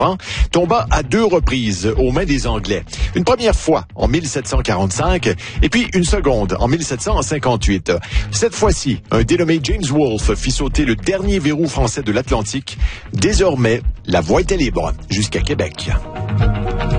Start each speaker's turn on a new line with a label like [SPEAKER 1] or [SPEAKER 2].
[SPEAKER 1] tomba à 2 reprises aux mains des Anglais. Une première fois en 1745 et puis une seconde en 1758. Cette fois-ci, un dénommé James Wolfe fit sauter le dernier verrou français de l'Atlantique. Désormais, la voie était libre jusqu'à Québec.